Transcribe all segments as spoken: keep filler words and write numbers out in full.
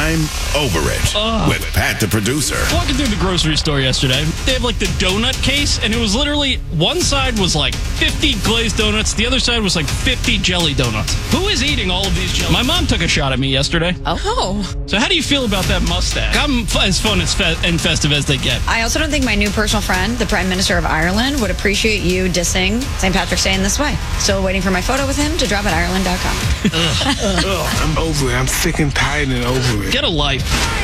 I'm Over It Ugh. with Pat, the producer. Walking through the grocery store yesterday, they have like the donut case, and it was literally one side was like fifty glazed donuts, the other side was like fifty jelly donuts. Who is eating all of these jelly? My mom took a shot at me yesterday. Oh. So how do you feel about that mustache? I'm f- as fun as fe- and festive as they get. I also don't think my new personal friend, the Prime Minister of Ireland, would appreciate you dissing Saint Patrick's Day in this way. Still waiting for my photo with him to drop at Ireland dot com. Ugh, I'm over it. I'm sick and tired and over it. Get a life.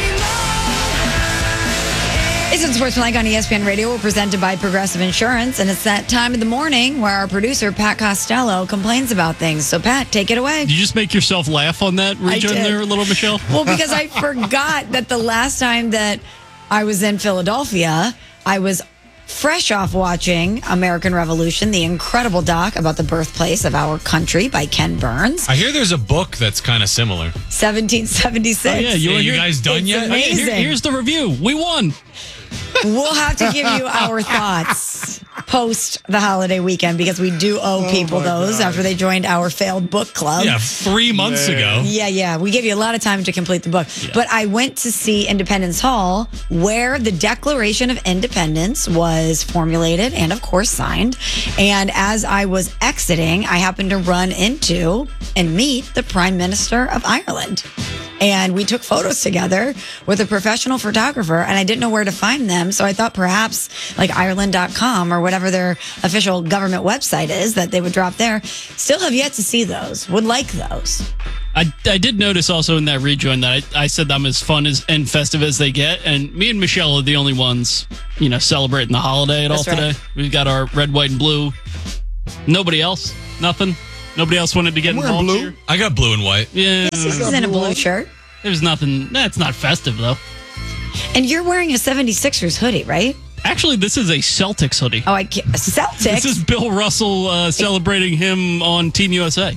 It's in Sportsmanlike on E S P N Radio. We're presented by Progressive Insurance, and it's that time of the morning where our producer, Pat Costello, complains about things. So, Pat, take it away. Did you just make yourself laugh on that region did. there, little Michelle? Well, because I forgot that the last time that I was in Philadelphia, I was fresh off watching American Revolution, the incredible doc about the birthplace of our country by Ken Burns, I hear there's a book that's kind of similar. seventeen seventy-six. Oh, yeah, You, were you here- guys done It's yet? amazing. Here- here's the review. We won. We'll have to give you our thoughts post the holiday weekend because we do owe people those after they joined our failed book club. Yeah, three months ago. Yeah, yeah. We gave you a lot of time to complete the book. But I went to see Independence Hall where the Declaration of Independence was formulated and, of course, signed. And as I was exiting, I happened to run into and meet the Prime Minister of Ireland. And we took photos together with a professional photographer, and I didn't know where to find them. So I thought perhaps like Ireland dot com or whatever their official government website is that they would drop there. Still have yet to see those. Would like those. I, I did notice also in that rejoin that I, I said I'm as fun as and festive as they get, and me and Michelle are the only ones, you know, celebrating the holiday at all That's right. today. We've got our red, white, and blue. Nobody else, nothing. Nobody else wanted to get I'm wearing involved blue. here. I got blue and white. Yeah, This is in a blue shirt. there's nothing. That's not festive though. And you're wearing a seventy-sixers hoodie, right? Actually, this is a Celtics hoodie. Oh, I can't. Celtics. This is Bill Russell uh, celebrating him on Team U S A.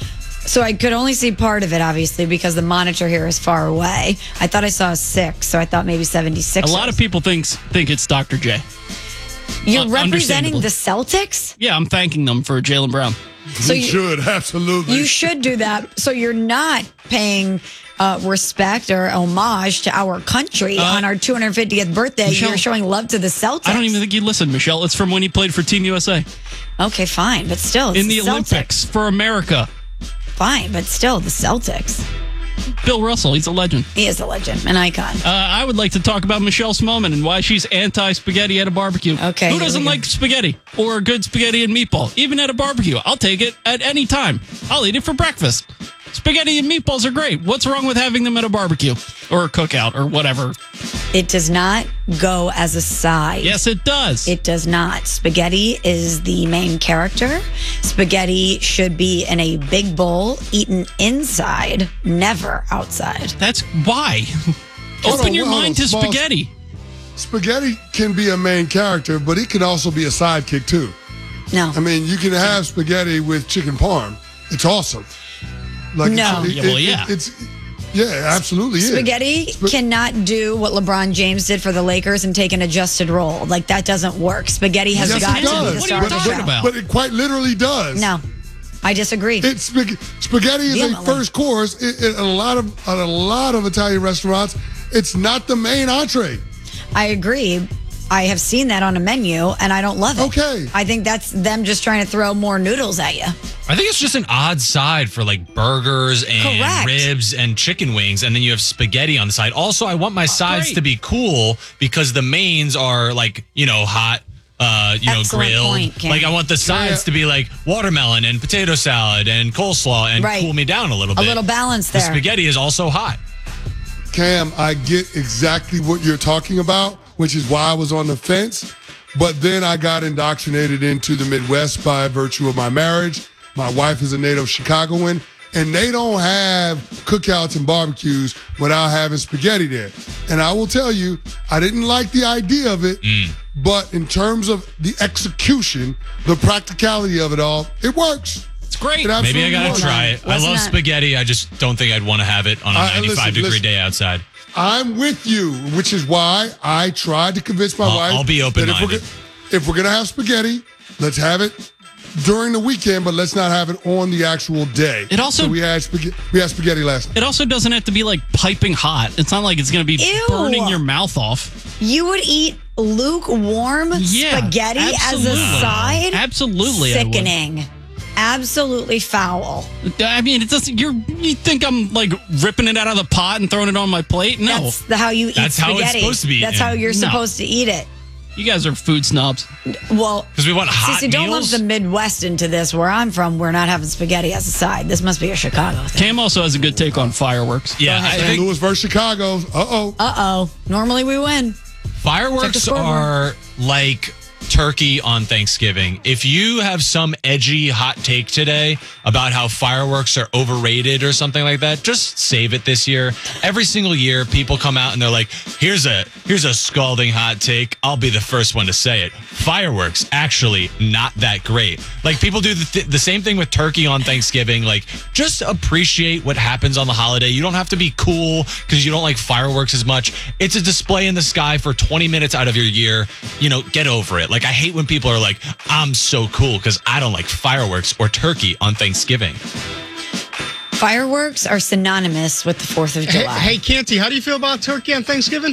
So I could only see part of it, obviously, because the monitor here is far away. I thought I saw a six, so I thought maybe seventy-six. A lot of people thinks think it's Doctor J. You're Un- representing understandable. the Celtics? Yeah, I'm thanking them for Jaylen Brown. So you you, should, absolutely. you should do that. So you're not paying uh, respect or homage to our country Uh, on our two hundred fiftieth birthday. Michelle, You're showing love to the Celtics. I don't even think you listened, Michelle. It's from when he played for Team U S A Okay, fine, but still, it's in the Celtics. Olympics for America. Fine, but still, the Celtics. Bill Russell, he's a legend. He is a legend, an icon. Uh, I would like to talk about Michelle Smallman and why she's anti-spaghetti at a barbecue. Okay, Who here doesn't we go. like spaghetti or a good spaghetti and meatball? Even at a barbecue. I'll take it at any time. I'll eat it for breakfast. Spaghetti and meatballs are great. What's wrong with having them at a barbecue or a cookout or whatever? It does not go as a side. Yes, it does. It does not. Spaghetti is the main character. Spaghetti should be in a big bowl, eaten inside, never outside. That's why. Hold Open on, your hold on, mind to small- spaghetti. Spaghetti can be a main character, but it can also be a sidekick too. No. I mean, you can have spaghetti with chicken parm. It's awesome. Like No. it's, Yeah, well, yeah. it's yeah, absolutely. is. Spaghetti Sp- cannot do what LeBron James did for the Lakers and take an adjusted role. Like, that doesn't work. Spaghetti has Yes, got it to be does. the What star are you of the talking show. about? But it quite literally does. No, I disagree. It's spag- spaghetti is Vehemently. a first course. It, it, a lot of at a lot of Italian restaurants, it's not the main entree. I agree. I have seen that on a menu, and I don't love it. Okay. I think that's them just trying to throw more noodles at you. I think it's just an odd side for like burgers and Correct. ribs and chicken wings, and then you have spaghetti on the side. Also, I want my sides great. to be cool because the mains are like, you know, hot, uh, you know, Excellent grilled. point, Cam. Like I want the sides Yeah. to be like watermelon and potato salad and coleslaw and Right. cool me down a little A bit. little balance The there. spaghetti is also hot. Cam, I get exactly what you're talking about, which is why I was on the fence. But then I got indoctrinated into the Midwest by virtue of my marriage. My wife is a native Chicagoan, and they don't have cookouts and barbecues without having spaghetti there. And I will tell you, I didn't like the idea of it, but in terms of the execution, the practicality of it all, it works. It's great. It Maybe I absolutely gotta works. try it. I Wasn't love that- spaghetti. I just don't think I'd want to have it on a Uh, ninety-five listen, degree listen. day outside. I'm with you, which is why I tried to convince my I'll- wife I'll be that if we're, open-minded. go- if we're gonna have spaghetti, let's have it during the weekend, but let's not have it on the actual day. It also- so we had spaghetti, we had spaghetti last night. It also doesn't have to be like piping hot. It's not like it's going to be Ew. burning your mouth off. You would eat lukewarm Yeah, spaghetti as absolutely. a side? Absolutely, I would. Sickening. Absolutely foul. I mean, it doesn't. You're. You think I'm like ripping it out of the pot and throwing it on my plate? No, That's the, how you eat That's how spaghetti. it's supposed to be That's eaten. how you're No. supposed to eat it. you guys are food snobs. Well, Because we want hot Sissy, don't lump meals. the Midwest into this. Where I'm from, we're not having spaghetti as a side. This must be a Chicago thing. Cam also has a good take on fireworks. Yeah, I Saint think Louis versus Chicago. Uh-oh. Uh-oh. Normally we win. fireworks scoreboard. are like turkey on Thanksgiving. If you have some edgy hot take today about how fireworks are overrated or something like that, just save it this year. Every single year, people come out and they're like, here's a here's a scalding hot take. I'll be the first one to say it. Fireworks, actually not that great. Like, people do the, th- the same thing with turkey on Thanksgiving. Like, just appreciate what happens on the holiday. You don't have to be cool because you don't like fireworks as much. It's a display in the sky for twenty minutes out of your year. You know, get over it. Like, I hate when people are like, I'm so cool because I don't like fireworks or turkey on Thanksgiving. Fireworks are synonymous with the fourth of Hey, July. hey, Canty, how do you feel about turkey on Thanksgiving?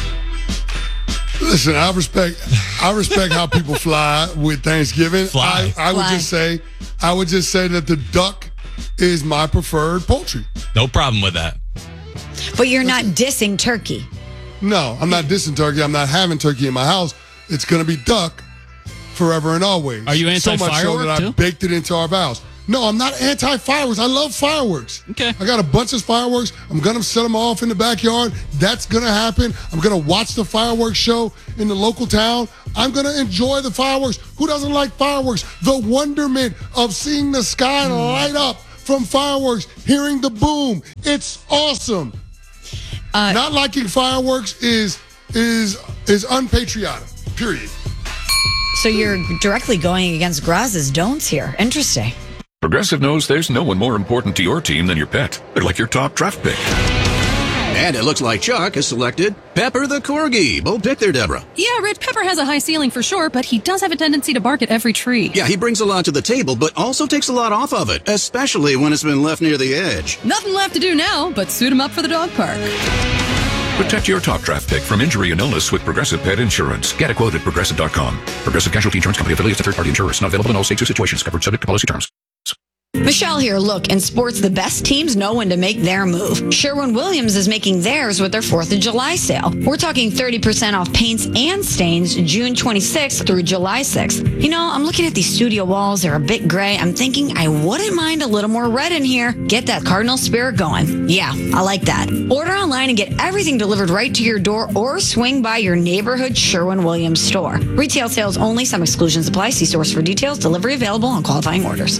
Listen, I respect I respect how people fly with Thanksgiving. Fly. I, I would Fly. just say I would just say that the duck is my preferred poultry. No problem with that. But you're not dissing turkey. No, I'm not dissing turkey. I'm not having turkey in my house. It's gonna be duck forever and always. Are you So much so anti-firework, that I too? baked it into our vows. No, I'm not anti-fireworks. I love fireworks. Okay. I got a bunch of fireworks. I'm going to set them off in the backyard. That's going to happen. I'm going to watch the fireworks show in the local town. I'm going to enjoy the fireworks. Who doesn't like fireworks? The wonderment of seeing the sky light up from fireworks, hearing the boom. It's awesome. Uh, Not liking fireworks is is is unpatriotic. Period. So you're directly going against Graz's don'ts here. Interesting. Progressive knows there's no one more important to your team than your pet. They're like your top draft pick. And it looks like Chuck has selected Pepper the Corgi. Bold pick there, Deborah. Yeah, Rich, Pepper has a high ceiling for sure, but he does have a tendency to bark at every tree. Yeah, he brings a lot to the table, but also takes a lot off of it, especially when it's been left near the edge. Nothing left to do now but suit him up for the dog park. Protect your top draft pick from injury and illness with Progressive Pet Insurance. Get a quote at progressive dot com. Progressive Casualty Insurance Company affiliates to third-party insurers. Not available in all states or situations. Covered subject to policy terms. Michelle here. Look, in sports, the best teams know when to make their move. Sherwin-Williams is making theirs with their fourth of July sale. We're talking thirty percent off paints and stains June twenty-sixth through July sixth. You know, I'm looking at these studio walls. They're a bit gray. I'm thinking I wouldn't mind a little more red in here. Get that Cardinal spirit going. Yeah, I like that. Order online and get everything delivered right to your door or swing by your neighborhood Sherwin-Williams store. Retail sales only. Some exclusions apply. See stores for details. Delivery available on qualifying orders.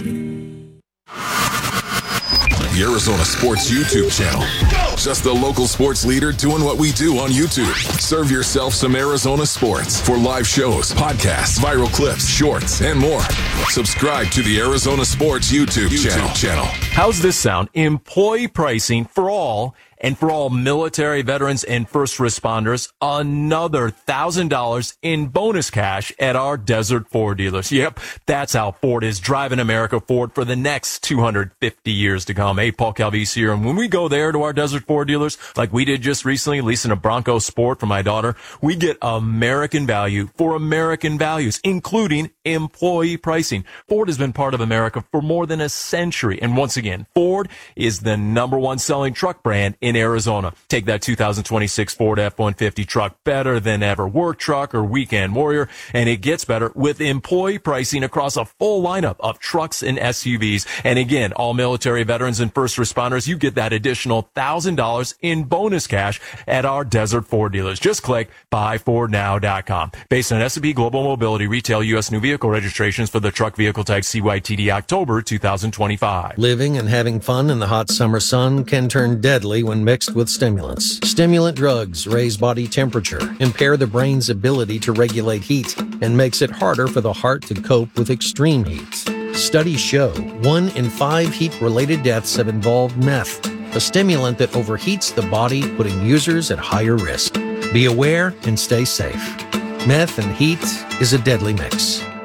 The Arizona Sports YouTube channel. Just the local sports leader doing what we do on YouTube. Serve yourself some Arizona sports for live shows, podcasts, viral clips, shorts, and more. Subscribe to the Arizona Sports YouTube, YouTube channel. channel. How's this sound? Employee pricing for all, and for all military veterans and first responders, another one thousand dollars in bonus cash at our Desert Ford dealers. Yep, that's how Ford is driving America forward for the next two hundred fifty years to come. Hey, Paul Calvise here. And when we go there to our Desert Ford dealers, like we did just recently, leasing a Bronco Sport for my daughter, we get American value for American values, including employee pricing. Ford has been part of America for more than a century. And once again, Ford is the number one selling truck brand in Arizona. Take that two thousand twenty-six Ford F one fifty truck, better than ever work truck or weekend warrior, and it gets better with employee pricing across a full lineup of trucks and S U Vs. And again, all military veterans and first responders, you get that additional one thousand dollars in bonus cash at our Desert Ford dealers. Just click buy ford now dot com. Based on S and P Global Mobility retail U S new vehicle registrations for the truck vehicle type C Y T D October two thousand twenty-five. Living and having fun in the hot summer sun can turn deadly when mixed with stimulants. Stimulant drugs raise body temperature, impair the brain's ability to regulate heat, and makes it harder for the heart to cope with extreme heat. Studies show one in five heat-related deaths have involved meth, a stimulant that overheats the body, putting users at higher risk. Be aware and stay safe. Meth and heat is a deadly mix.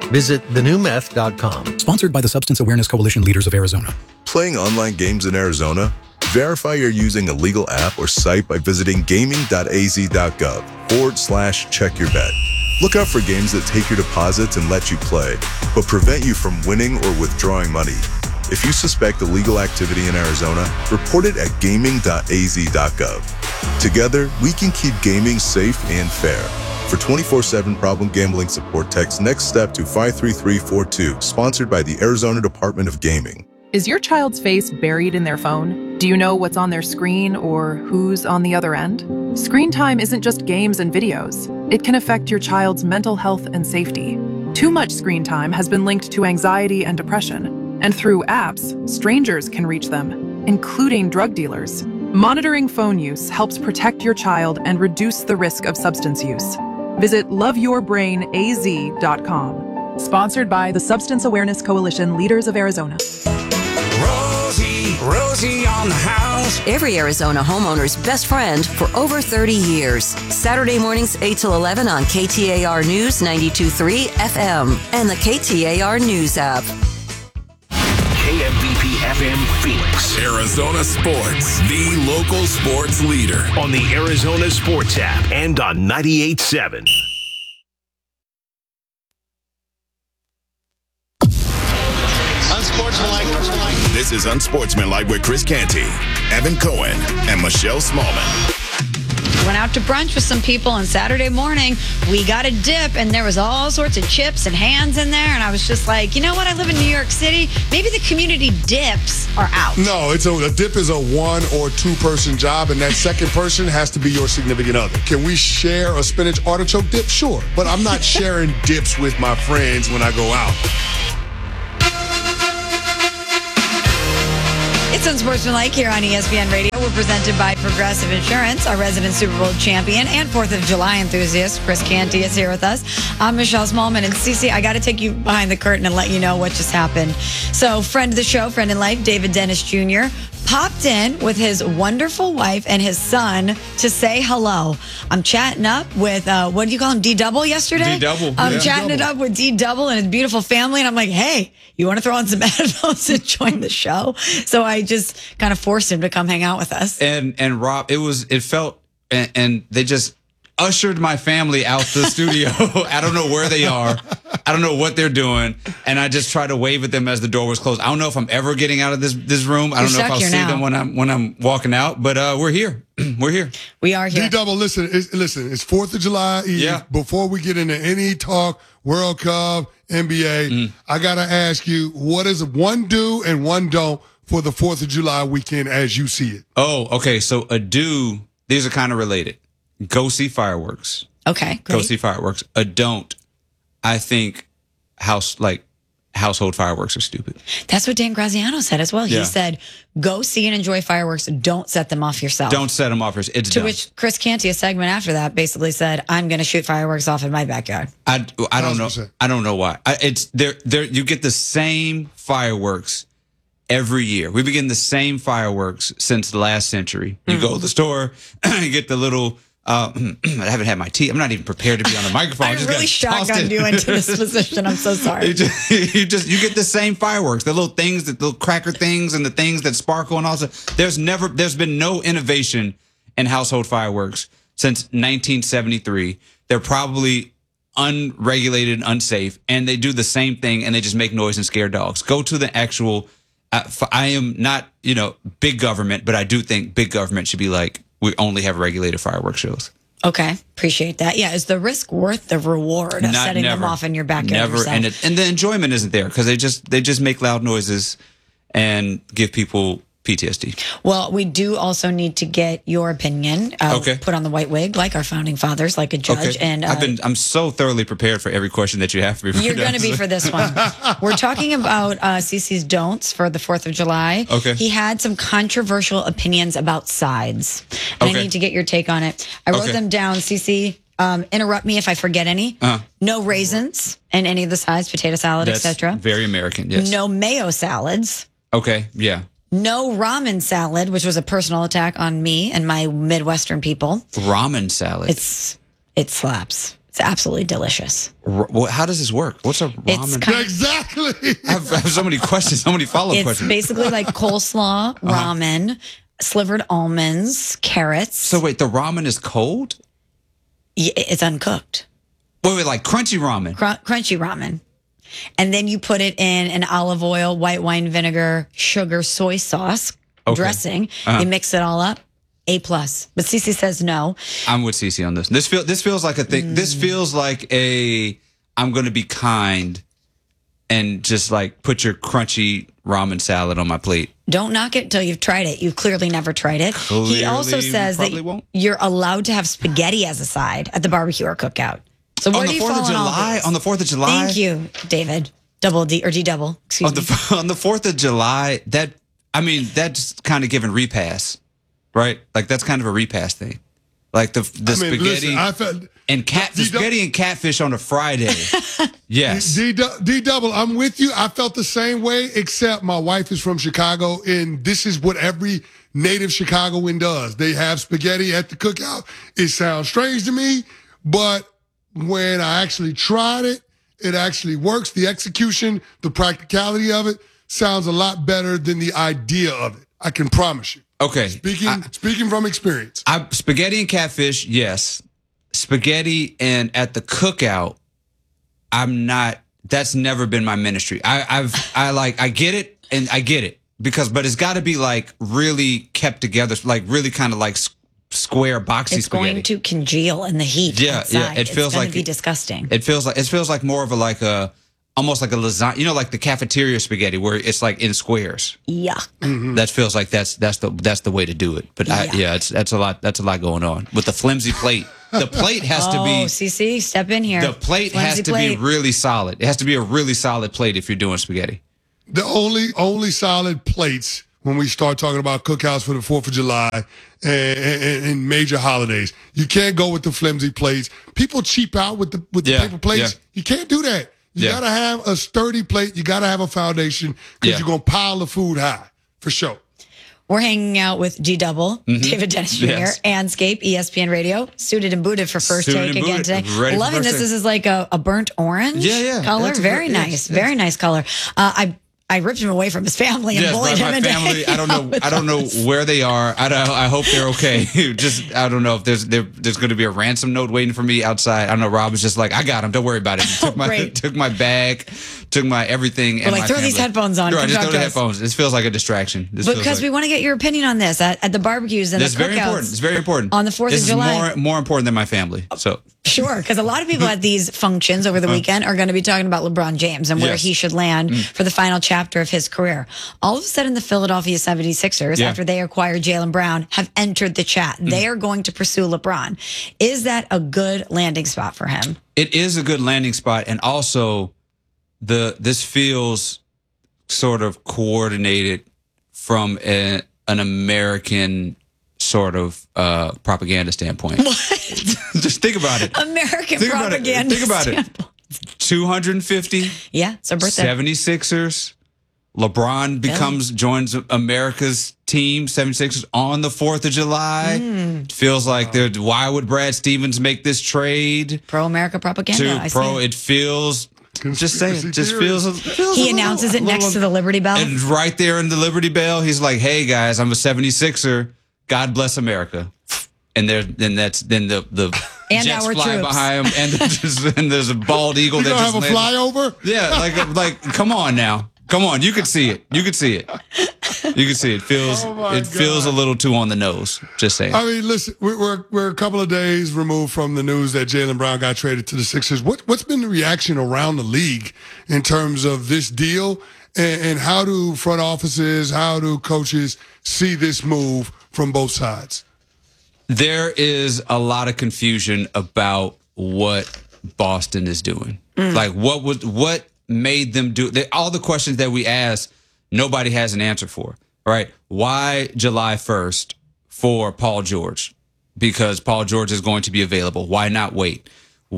Visit the new meth dot com. Sponsored by the Substance Awareness Coalition Leaders of Arizona. Playing online games in Arizona? Verify you're using a legal app or site by visiting gaming.az.gov forward slash check your bet. Look out for games that take your deposits and let you play, but prevent you from winning or withdrawing money. If you suspect illegal activity in Arizona, report it at gaming dot a z dot gov. Together, we can keep gaming safe and fair. For twenty-four seven problem gambling support, text NEXT STEP to five three three four two, sponsored by the Arizona Department of Gaming. Is your child's face buried in their phone? Do you know what's on their screen or who's on the other end? Screen time isn't just games and videos. It can affect your child's mental health and safety. Too much screen time has been linked to anxiety and depression. And through apps, strangers can reach them, including drug dealers. Monitoring phone use helps protect your child and reduce the risk of substance use. Visit love your brain a z dot com. Sponsored by the Substance Awareness Coalition Leaders of Arizona. Rosie, Rosie on the house. Every Arizona homeowner's best friend for over thirty years. Saturday mornings eight till eleven on K T A R News ninety-two point three F M and the K T A R News app. K M V P F M Phoenix. Arizona Sports, the local sports leader. On the Arizona Sports app and on ninety-eight point seven. Unsportsmanlike. This is Unsportsmanlike with Chris Canty, Evan Cohen, and Michelle Smallman. Went out to brunch with some people on Saturday morning. We got a dip, and there was all sorts of chips and hands in there. And I was just like, you know what? I live in New York City. Maybe the community dips are out. No, it's a, a dip is a one or two person job, and that second person has to be your significant other. Can we share a spinach artichoke dip? Sure, but I'm not sharing dips with my friends when I go out. It's Unsportsmanlike here on E S P N Radio. We're presented by Progressive Insurance, our resident Super Bowl champion and fourth of July enthusiast. Chris Canty is here with us. I'm Michelle Smallman. And Cece, I got to take you behind the curtain and let you know what just happened. So, friend of the show, friend in life, David Dennis Junior popped in with his wonderful wife and his son to say hello. I'm chatting up with, uh, what do you call him, D-Double yesterday? D-Double. I'm yeah. chatting D-double. it up with D-Double and his beautiful family. And I'm like, hey, you want to throw on some headphones and join the show? So I just kind of forced him to come hang out with us. And and Rob, it was it felt and, and they just ushered my family out the studio. I don't know where they are. I don't know what they're doing. And I just tried to wave at them as the door was closed. I don't know if I'm ever getting out of this this room. I don't You're know if I'll see now. them when I'm when I'm walking out. But uh, we're here. We're here. We are here. D-Double, listen, it's, listen, it's fourth of July Eve. Yeah. Before we get into any talk, World Cup, N B A, mm. I got to ask you, what is one do and one don't for the fourth of July weekend as you see it? Oh, okay. So a do, these are kind of related. Go see fireworks. Okay, great. Go see fireworks. A don't, I think house like household fireworks are stupid. That's what Dan Graziano said as well. Yeah. He said, go see and enjoy fireworks. Don't set them off yourself. Don't set them off yourself. It's To dumb. which Chris Canty, a segment after that, basically said, I'm going to shoot fireworks off in my backyard. I, I don't know. one hundred percent. I don't know why. I, it's there. There you get the same fireworks every year. We've been getting the same fireworks since the last century. You mm. go to the store, you get the little. Uh, I haven't had my tea. I'm not even prepared to be on the microphone. I just really shotgunned you into this position. I'm so sorry. You just, you just you get the same fireworks, the little things, the little cracker things, and the things that sparkle and all that. There's never, there's been no innovation in household fireworks since nineteen seventy-three. They're probably unregulated, unsafe, and they do the same thing, and they just make noise and scare dogs. Go to the actual. Uh, I am not, you know, big government, but I do think big government should be like, we only have regulated fireworks shows. Okay, appreciate that. Yeah, is the risk worth the reward of Not, setting never, them off in your backyard? Never, yourself? and it, and the enjoyment isn't there because they just they just make loud noises and give people P T S D. Well, we do also need to get your opinion. Uh, Okay. Put on the white wig, like our founding fathers, like a judge. Okay. And uh, I've been I'm so thoroughly prepared for every question that you have for me. You're going to be for this one. We're talking about uh, Cece's don'ts for the fourth of July. Okay. He had some controversial opinions about sides. And Okay. I need to get your take on it. I wrote Okay. them down. Cece, um, interrupt me if I forget any. Uh-huh. No raisins in any of the sides, potato salad, That's et cetera. very American. Yes. No mayo salads. Okay. Yeah. No ramen salad, which was a personal attack on me and my Midwestern people. Ramen salad. It's it slaps. It's It's absolutely delicious. R- well, how does this work? What's a ramen? It's kind of- exactly. I have, I have so many questions, so many follow-up It's questions. basically like coleslaw, ramen, slivered almonds, carrots. So wait, the ramen is cold? Y- It's uncooked. Wait, wait, like crunchy ramen? Cr- crunchy ramen. And then you put it in an olive oil, white wine vinegar, sugar, soy sauce, Okay. dressing. Uh-huh. You mix it all up. A plus. But Cece says no. I'm with Cece on this. This feel this feels like a thing. Mm. This feels like a I'm going to be kind and just like put your crunchy ramen salad on my plate. Don't knock it until you've tried it. You've clearly never tried it. Clearly, he also you says that probably won't. you're allowed to have spaghetti as a side at the barbecue or cookout. So where on do the you fourth fall of on all July, these? on the fourth of July. Thank you, David. Double D or D double. Excuse on me. the on the fourth of July, that I mean, that's kind of giving repass, right? Like that's kind of a repass thing. Like the the I mean, spaghetti listen, I felt, and cat the D- spaghetti and catfish on a Friday. Yes. D, D, D double, I'm with you. I felt the same way, except my wife is from Chicago, and this is what every native Chicagoan does. They have spaghetti at the cookout. It sounds strange to me, but when I actually tried it, it actually works. The execution, the practicality of it sounds a lot better than the idea of it. I can promise you. Okay. Speaking I, speaking from experience. I, spaghetti and catfish, yes. Spaghetti and at the cookout, I'm not. That's never been my ministry. I, I've I like I get it and I get it because, but it's got to be like really kept together, like really kind of like s- square boxy It's spaghetti. going to congeal in the heat. Yeah, outside. yeah, it feels it's gonna like- be disgusting. It feels like it feels like more of a like a almost like a lasagna. You know, like the cafeteria spaghetti where it's like in squares. Yuck. That feels like that's that's the that's the way to do it. But I, Yeah. yeah, it's that's a lot that's a lot going on with the flimsy plate. The plate has oh, to be Cece, step in here. the plate has Flimsy to plate. be really solid. It has to be a really solid plate if you're doing spaghetti. The only only solid plates when we start talking about cookouts for the fourth of July and, and, and major holidays. You can't go with the flimsy plates. People cheap out with the with the Yeah, paper plates. yeah. You can't do that. You Yeah. gotta have a sturdy plate. You gotta have a foundation because Yeah. you're gonna pile the food high for sure. We're hanging out with G Double, Mhm. David Dennis Junior, Yes. Anscape, E S P N Radio, suited and booted for first Suited take and again booted. today. Ready for Loving first this. take. This is like a, a burnt orange Yeah, yeah. color. That's a Very good- nice. yes, Very nice color. Uh, I I ripped him away from his family and Yes, bullied my, him my into family. I don't know. with I don't know those. where they are. I don't, I hope they're okay. Just I don't know if there's there, there's going to be a ransom note waiting for me outside. I don't know. Rob was just like, I got him. Don't worry about it. He took my Great. took my bag, took my everything. and like, my throw these family. headphones on, Right, come just talk throw to the us. headphones. This feels like a distraction. This feels Because like, we want to get your opinion on this at, at the barbecues and That's the very cookouts. important. It's very important. On the fourth this of July. is more more important than my family. So Sure, because a lot of people at these functions over the weekend are going to be talking about LeBron James and where Yes. he should land Mm. for the final chapter of his career. All of a sudden, the Philadelphia seventy-sixers, Yeah. after they acquired Jaylen Brown, have entered the chat. Mm. They are going to pursue LeBron. Is that a good landing spot for him? it is a good landing spot, and also the this feels sort of coordinated from a, an American sort of uh, propaganda standpoint. What? Just think about it. American Think about it. propaganda. Think about it. standpoint. two hundred fifty Yeah, it's a birthday. seventy-sixers. LeBron becomes joins America's team, seventy-sixers, on the fourth of July. Mm. Feels like they're why would Brad Stevens make this trade? Pro America propaganda. To I see pro, it. it feels just saying, just feels. feels a He little- announces it a next little- to the Liberty Bell. and right there in the Liberty Bell, he's like, "Hey guys, I'm a seventy-sixer. God bless America." And there, then that's then the the And jets our fly troops. behind him, and, just, and there's a bald eagle You that don't just have a lands- flyover? Yeah, like like come on now, come on, you can see it, you can see it, you can see it. Feels Oh, my it feels a God. little too on the nose. Just saying. I mean, listen, we're, we're we're a couple of days removed from the news that Jaylen Brown got traded to the Sixers. What what's been the reaction around the league in terms of this deal, and, and how do front offices, how do coaches see this move from both sides? There is a lot of confusion about what Boston is doing. Like what was what made them do they, all the questions that we asked, nobody has an answer for. Right? Why July first for Paul George? Because Paul George is going to be available. Why not wait?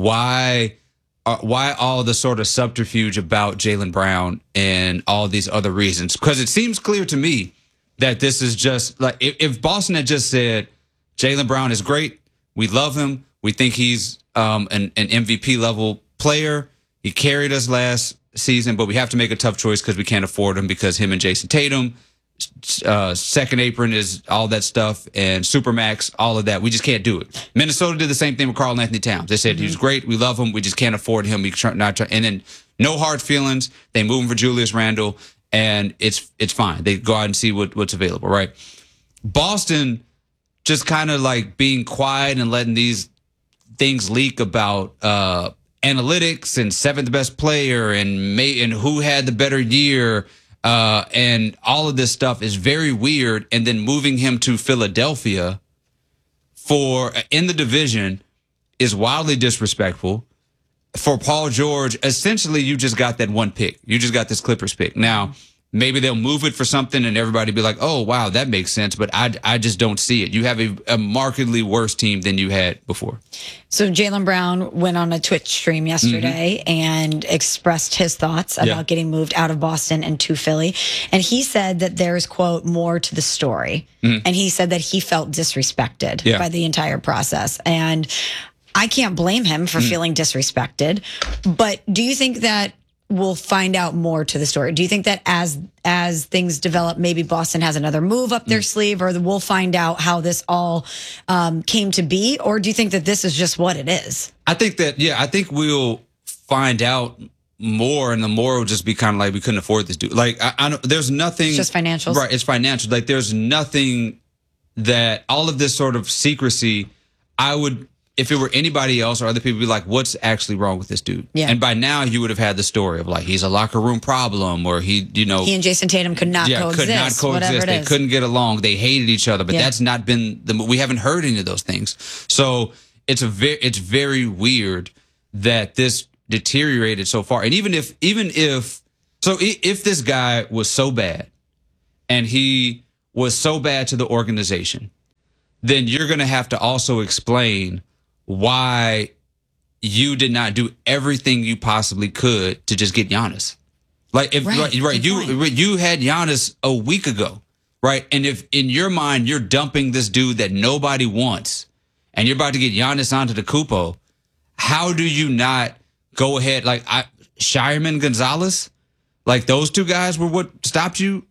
Why uh, why all the sort of subterfuge about Jaylen Brown and all these other reasons? Because it seems clear to me that this is just like if, if Boston had just said Jaylen Brown is great. We love him. We think he's um, an, an M V P level player. He carried us last season, but we have to make a tough choice because we can't afford him because him and Jason Tatum, uh, second apron is all that stuff, and Supermax, all of that. We just can't do it. Minnesota did the same thing with Karl Anthony Towns. They said mm-hmm. he was great. We love him. We just can't afford him. We try, not try, and then no hard feelings. They move him for Julius Randle, and it's it's fine. They go out and see what, what's available, right? Boston just kind of like being quiet and letting these things leak about uh, analytics and seventh best player and may, and who had the better year uh, and all of this stuff is very weird. And then moving him to Philadelphia for in the division is wildly disrespectful. For Paul George, essentially, you just got that one pick. You just got this Clippers pick. Now, maybe they'll move it for something and everybody be like, oh, wow, that makes sense. But I, I just don't see it. You have a, a markedly worse team than you had before. So Jaylen Brown went on a Twitch stream yesterday mm-hmm. and expressed his thoughts about yeah. getting moved out of Boston and to Philly. And he said that there's, quote, more to the story. Mm-hmm. And he said that he felt disrespected yeah. by the entire process. And I can't blame him for mm-hmm. feeling disrespected. But do you think that we'll find out more to the story? Do you think that as as things develop, maybe Boston has another move up their mm. sleeve, or we'll find out how this all um, came to be? Or do you think that this is just what it is? I think that, yeah, I think we'll find out more, and the more will just be kind of like, we couldn't afford this dude. Like, I, I don't, there's nothing. It's just financials. Right, it's financial. Like, there's nothing that, all of this sort of secrecy, I would, if it were anybody else or other people, be like, what's actually wrong with this dude? Yeah. And by now, you would have had the story of like, he's a locker room problem, or he, you know. He and Jason Tatum could not yeah, coexist. could not coexist. They is. couldn't get along. They hated each other. But yeah. that's not been, the we haven't heard any of those things. So it's a very, it's very weird that this deteriorated so far. And even if, even if, so if this guy was so bad and he was so bad to the organization, then you're going to have to also explain why you did not do everything you possibly could to just get Giannis. Like, if right, right, right you point. you had Giannis a week ago, right? And if in your mind you're dumping this dude that nobody wants, and you're about to get Giannis onto the Kupo, how do you not go ahead? Like I, Shireman Gonzalez, like those two guys were what stopped you